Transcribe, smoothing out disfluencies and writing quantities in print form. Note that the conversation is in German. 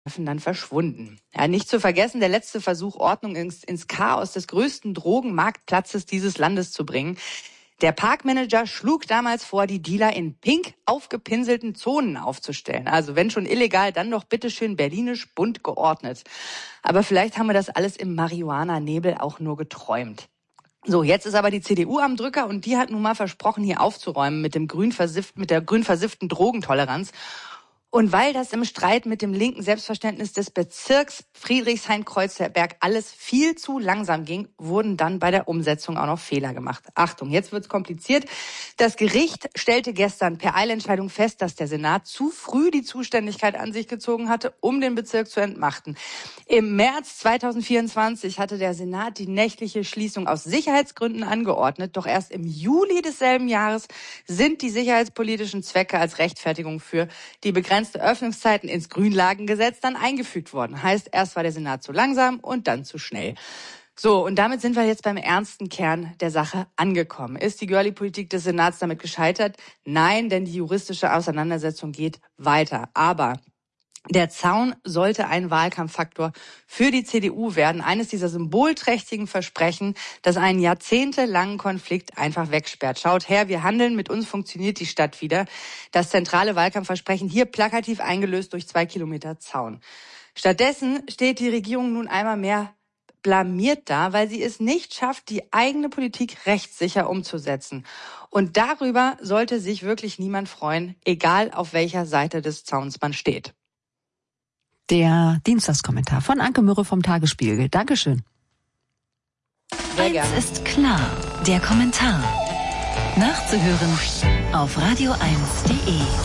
dann verschwunden. Ja, nicht zu vergessen, der letzte Versuch, Ordnung ins Chaos des größten Drogenmarktplatzes dieses Landes zu bringen. Der Parkmanager schlug damals vor, die Dealer in pink aufgepinselten Zonen aufzustellen. Also wenn schon illegal, dann doch bitteschön berlinisch bunt geordnet. Aber vielleicht haben wir das alles im Marihuana-Nebel auch nur geträumt. So, jetzt ist aber die CDU am Drücker und die hat nun mal versprochen, hier aufzuräumen mit der grün versifften Drogentoleranz. Und weil das im Streit mit dem linken Selbstverständnis des Bezirks Friedrichshain-Kreuzberg alles viel zu langsam ging, wurden dann bei der Umsetzung auch noch Fehler gemacht. Achtung, jetzt wird's kompliziert. Das Gericht stellte gestern per Eilentscheidung fest, dass der Senat zu früh die Zuständigkeit an sich gezogen hatte, um den Bezirk zu entmachten. Im März 2024 hatte der Senat die nächtliche Schließung aus Sicherheitsgründen angeordnet. Doch erst im Juli desselben Jahres sind die sicherheitspolitischen Zwecke als Rechtfertigung für die begrenzte Öffnungszeiten ins Grünlagengesetz dann eingefügt worden. Heißt, erst war der Senat zu langsam und dann zu schnell. So, und damit sind wir jetzt beim ernsten Kern der Sache angekommen. Ist die Girlie-Politik des Senats damit gescheitert? Nein, denn die juristische Auseinandersetzung geht weiter. Aber der Zaun sollte ein Wahlkampffaktor für die CDU werden. Eines dieser symbolträchtigen Versprechen, das einen jahrzehntelangen Konflikt einfach wegsperrt. Schaut her, wir handeln, mit uns funktioniert die Stadt wieder. Das zentrale Wahlkampfversprechen hier plakativ eingelöst durch 2 Kilometer Zaun. Stattdessen steht die Regierung nun einmal mehr blamiert da, weil sie es nicht schafft, die eigene Politik rechtssicher umzusetzen. Und darüber sollte sich wirklich niemand freuen, egal auf welcher Seite des Zauns man steht. Der Dienstagskommentar von Anke Mürre vom Tagesspiegel. Dankeschön. Sehr gerne. Eins ist klar, der Kommentar. Nachzuhören auf radio1.de.